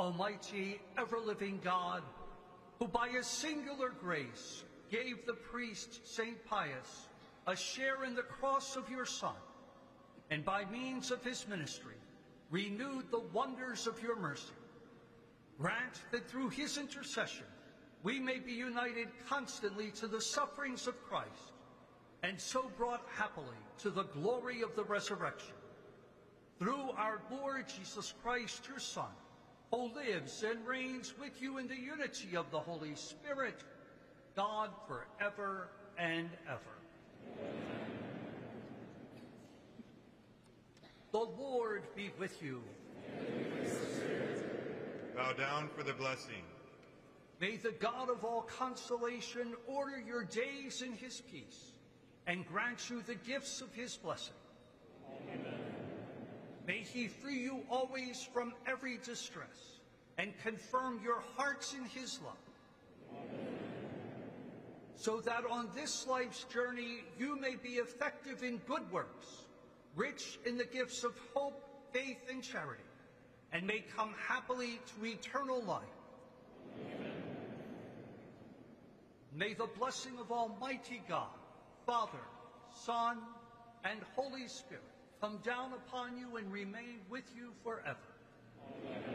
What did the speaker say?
Almighty, ever-living God, who by a singular grace gave the priest St. Pius a share in the cross of your Son, and by means of his ministry renewed the wonders of your mercy, grant that through his intercession we may be united constantly to the sufferings of Christ, and so brought happily to the glory of the resurrection. Through our Lord Jesus Christ, your Son, who lives and reigns with you in the unity of the Holy Spirit, God forever and ever. Amen. The Lord be with you. And with your spirit. Bow down for the blessing. May the God of all consolation order your days in his peace and grant you the gifts of his blessing. Amen. May he free you always from every distress and confirm your hearts in his love. Amen. So that on this life's journey you may be effective in good works, rich in the gifts of hope, faith, and charity, and may come happily to eternal life. May the blessing of Almighty God, Father, Son, and Holy Spirit come down upon you and remain with you forever. Amen.